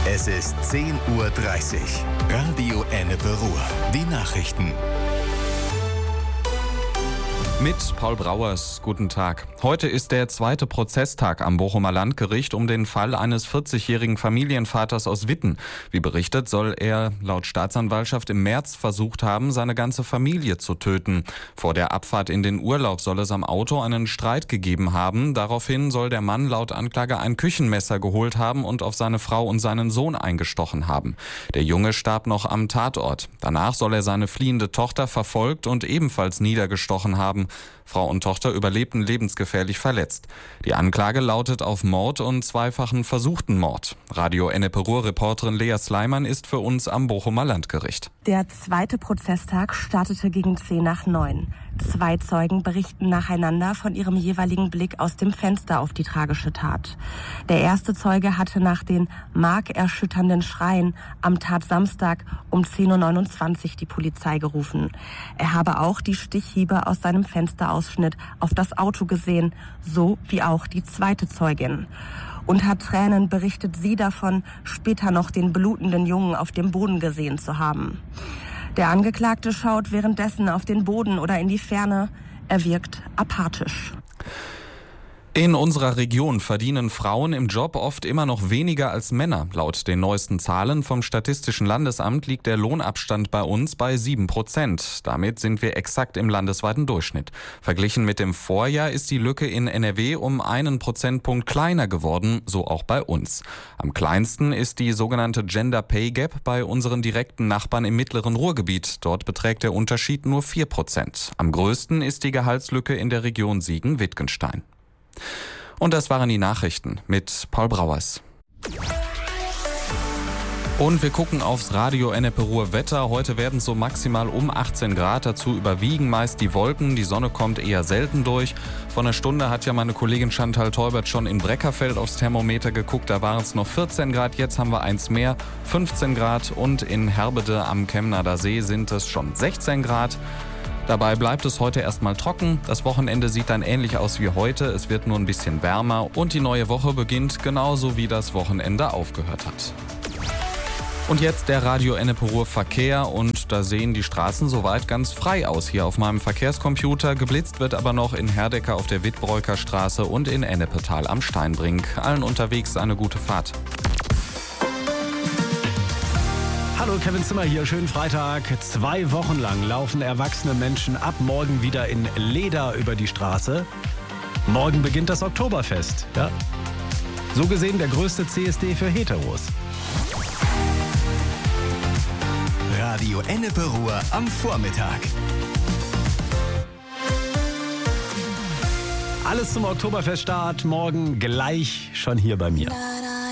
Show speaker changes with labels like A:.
A: Es ist 10:30 Uhr. Radio Ennepe Ruhr. Die Nachrichten.
B: Mit Paul Brauers, guten Tag. Heute ist der zweite Prozesstag am Bochumer Landgericht um den Fall eines 40-jährigen Familienvaters aus Witten. Wie berichtet, soll er laut Staatsanwaltschaft im März versucht haben, seine ganze Familie zu töten. Vor der Abfahrt in den Urlaub soll es am Auto einen Streit gegeben haben. Daraufhin soll der Mann laut Anklage ein Küchenmesser geholt haben und auf seine Frau und seinen Sohn eingestochen haben. Der Junge starb noch am Tatort. Danach soll er seine fliehende Tochter verfolgt und ebenfalls niedergestochen haben. Frau und Tochter überlebten lebensgefährlich verletzt. Die Anklage lautet auf Mord und zweifachen versuchten Mord. Radio Ennepe Ruhr-Reporterin Lea Sleiman ist für uns am Bochumer Landgericht.
C: Der zweite Prozesstag startete gegen 8:50. 2 Zeugen berichten nacheinander von ihrem jeweiligen Blick aus dem Fenster auf die tragische Tat. Der erste Zeuge hatte nach den markerschütternden Schreien am Tatsamstag um 10:29 Uhr die Polizei gerufen. Er habe auch die Stichhiebe aus seinem Fensterausschnitt auf das Auto gesehen, so wie auch die zweite Zeugin. Unter Tränen berichtet sie davon, später noch den blutenden Jungen auf dem Boden gesehen zu haben. Der Angeklagte schaut währenddessen auf den Boden oder in die Ferne. Er wirkt apathisch.
B: In unserer Region verdienen Frauen im Job oft immer noch weniger als Männer. Laut den neuesten Zahlen vom Statistischen Landesamt liegt der Lohnabstand bei uns bei 7%. Damit sind wir exakt im landesweiten Durchschnitt. Verglichen mit dem Vorjahr ist die Lücke in NRW um 1 Prozentpunkt kleiner geworden, so auch bei uns. Am kleinsten ist die sogenannte Gender Pay Gap bei unseren direkten Nachbarn im mittleren Ruhrgebiet. Dort beträgt der Unterschied nur 4%. Am größten ist die Gehaltslücke in der Region Siegen-Wittgenstein. Und das waren die Nachrichten mit Paul Brauers. Und wir gucken aufs Radio Ennepe Ruhr Wetter. Heute werden es so maximal um 18 Grad. Dazu überwiegen meist die Wolken. Die Sonne kommt eher selten durch. Vor einer Stunde hat ja meine Kollegin Chantal Teubert schon in Breckerfeld aufs Thermometer geguckt. Da waren es noch 14 Grad. Jetzt haben wir eins mehr, 15 Grad. Und in Herbede am Chemnader See sind es schon 16 Grad. Dabei bleibt es heute erstmal trocken. Das Wochenende sieht dann ähnlich aus wie heute. Es wird nur ein bisschen wärmer und die neue Woche beginnt genauso wie das Wochenende aufgehört hat. Und jetzt der Radio Ennepe Ruhr Verkehr und da sehen die Straßen soweit ganz frei aus hier auf meinem Verkehrscomputer. Geblitzt wird aber noch in Herdecke auf der Wittbräuker Straße und in Ennepetal am Steinbrink. Allen unterwegs eine gute Fahrt.
D: Hallo, Kevin Zimmer hier, schönen Freitag. 2 Wochen lang laufen erwachsene Menschen ab morgen wieder in Leder über die Straße. Morgen beginnt das Oktoberfest. Ja? So gesehen der größte CSD für Heteros.
A: Radio Ennepe Ruhr am Vormittag.
D: Alles zum Oktoberfeststart morgen gleich schon hier bei mir.